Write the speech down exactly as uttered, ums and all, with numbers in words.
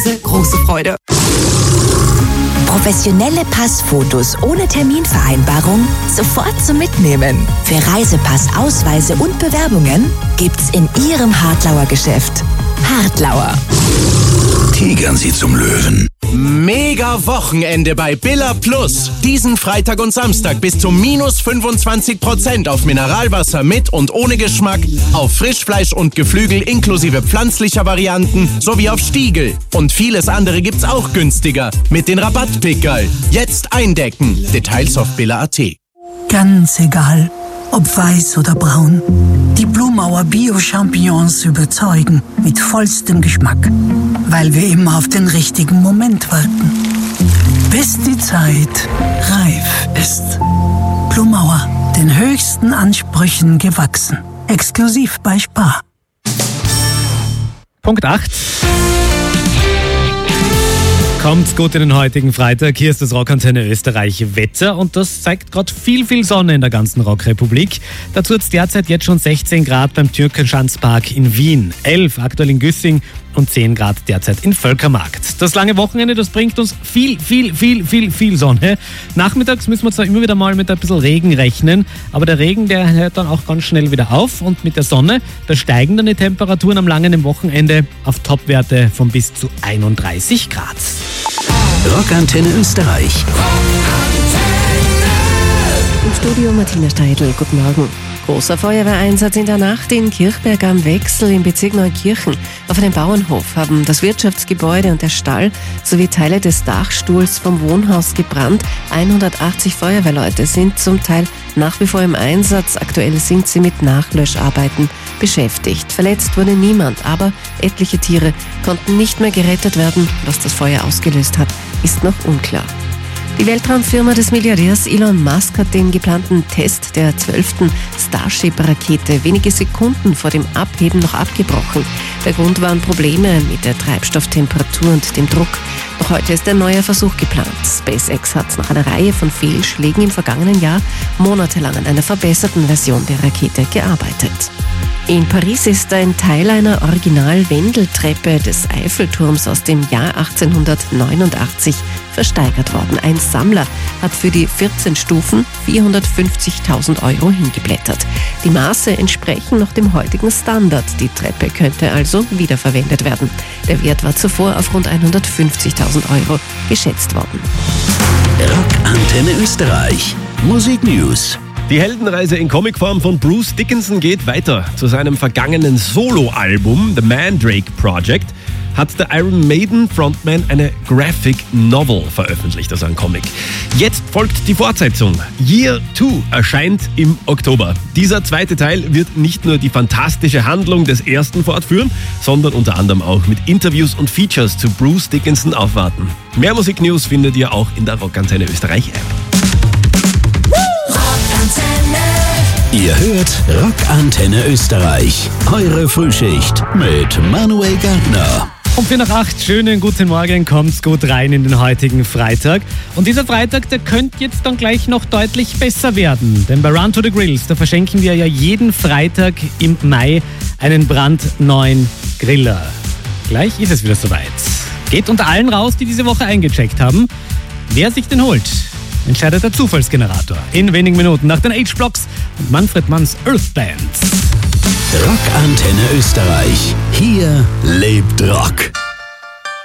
Reise große Freude. Professionelle Passfotos ohne Terminvereinbarung sofort zum Mitnehmen. Für Reisepass, Ausweise und Bewerbungen gibt's in Ihrem Hartlauer Geschäft. Hartlauer. Tigern Sie zum Löwen. Mega Wochenende bei Billa Plus. Diesen Freitag und Samstag bis zu minus fünfundzwanzig Prozent auf Mineralwasser mit und ohne Geschmack, auf Frischfleisch und Geflügel inklusive pflanzlicher Varianten sowie auf Stiegel. Und vieles andere gibt's auch günstiger mit den Rabattpickerl. Jetzt eindecken. Details auf billa punkt at. Ganz egal, ob weiß oder braun. Die Blumauer Bio-Champignons überzeugen mit vollstem Geschmack, weil wir immer auf den richtigen Moment warten. Bis die Zeit reif ist. Blumauer, den höchsten Ansprüchen gewachsen. Exklusiv bei Spar. Punkt acht. Kommt gut in den heutigen Freitag. Hier ist das Rockantenne Österreich Wetter und das zeigt gerade viel, viel Sonne in der ganzen Rockrepublik. Dazu hat es derzeit jetzt schon sechzehn Grad beim Türkenschanzpark in Wien, elf aktuell in Güssing und zehn Grad derzeit in Völkermarkt. Das lange Wochenende, das bringt uns viel, viel, viel, viel, viel Sonne. Nachmittags müssen wir zwar immer wieder mal mit ein bisschen Regen rechnen, aber der Regen, der hört dann auch ganz schnell wieder auf und mit der Sonne, da steigen dann die Temperaturen am langen Wochenende auf Topwerte von bis zu einunddreißig Grad. Rockantenne Österreich. Im Studio Martina Steidl, guten Morgen. Großer Feuerwehreinsatz in der Nacht in Kirchberg am Wechsel im Bezirk Neukirchen. Auf einem Bauernhof haben das Wirtschaftsgebäude und der Stall sowie Teile des Dachstuhls vom Wohnhaus gebrannt. hundertachtzig Feuerwehrleute sind zum Teil nach wie vor im Einsatz. Aktuell sind sie mit Nachlöscharbeiten beschäftigt. Verletzt wurde niemand, aber etliche Tiere konnten nicht mehr gerettet werden. Was das Feuer ausgelöst hat, ist noch unklar. Die Weltraumfirma des Milliardärs Elon Musk hat den geplanten Test der zwölften Starship-Rakete wenige Sekunden vor dem Abheben noch abgebrochen. Der Grund waren Probleme mit der Treibstofftemperatur und dem Druck. Noch heute ist ein neuer Versuch geplant. SpaceX hat nach einer Reihe von Fehlschlägen im vergangenen Jahr monatelang an einer verbesserten Version der Rakete gearbeitet. In Paris ist ein Teil einer Original-Wendeltreppe des Eiffelturms aus dem Jahr achtzehnhundertneunundachtzig versteigert worden. Ein Sammler hat für die vierzehn Stufen vierhundertfünfzigtausend Euro hingeblättert. Die Maße entsprechen noch dem heutigen Standard. Die Treppe könnte also wiederverwendet werden. Der Wert war zuvor auf rund hundertfünfzigtausend Euro geschätzt worden. Rockantenne Österreich. Musik News. Die Heldenreise in Comicform von Bruce Dickinson geht weiter. Zu seinem vergangenen Soloalbum The Mandrake Project hat der Iron Maiden Frontman eine Graphic Novel veröffentlicht, also ein Comic. Jetzt folgt die Fortsetzung. Year zwei erscheint im Oktober. Dieser zweite Teil wird nicht nur die fantastische Handlung des ersten fortführen, sondern unter anderem auch mit Interviews und Features zu Bruce Dickinson aufwarten. Mehr Musiknews findet ihr auch in der Rockantenne Österreich App. Ihr hört Rockantenne Österreich. Eure Frühschicht mit Manuel Gärtner. Um vier nach acht, schönen guten Morgen, kommt's gut rein in den heutigen Freitag. Und dieser Freitag, der könnte jetzt dann gleich noch deutlich besser werden. Denn bei Run to the Grills, da verschenken wir ja jeden Freitag im Mai einen brandneuen Griller. Gleich ist es wieder soweit. Geht unter allen raus, die diese Woche eingecheckt haben. Wer sich den holt, entscheidet der Zufallsgenerator. In wenigen Minuten nach den H-Blocks und Manfred Manns Earth Band. Rockantenne Österreich. Hier lebt Rock.